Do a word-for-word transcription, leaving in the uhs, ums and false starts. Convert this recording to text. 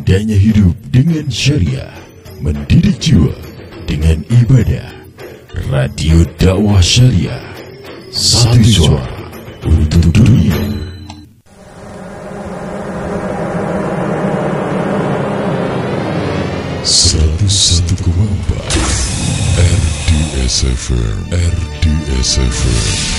indahnya hidup dengan syariah, mendidik jiwa dengan ibadah. Radio Dakwah Syariah, satu suara untuk dunia. seratus satu koma empat R D S F M, R D S F M.